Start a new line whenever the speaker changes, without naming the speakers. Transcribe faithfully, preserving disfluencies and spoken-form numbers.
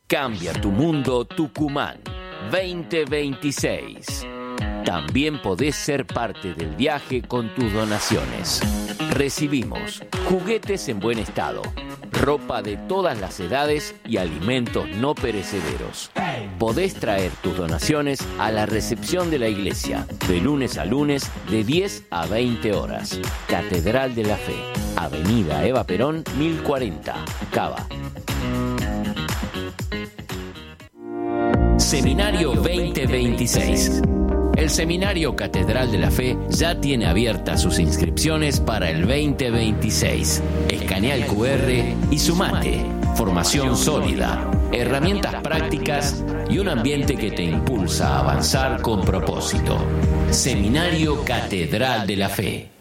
Cambia tu mundo Tucumán veinte veintiséis. También podés ser parte del viaje con tus donaciones. Recibimos juguetes en buen estado, ropa de todas las edades y alimentos no perecederos. Podés traer tus donaciones a la recepción de la iglesia, de lunes a lunes, de diez a veinte horas. Catedral de la Fe, Avenida Eva Perón, mil cuarenta, Cava. Seminario veinte veintiséis. El Seminario Catedral de la Fe ya tiene abiertas sus inscripciones para el veinte veintiséis. Escanea el cu erre y sumate. Formación sólida, herramientas prácticas y un ambiente que te impulsa a avanzar con propósito. Seminario Catedral de la Fe.